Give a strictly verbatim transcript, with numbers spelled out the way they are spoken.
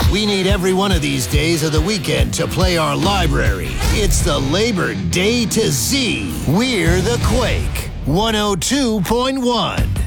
We need every one of these days of the weekend to play our library. It's the Labor Day to Z. We're the Quake. one oh two point one.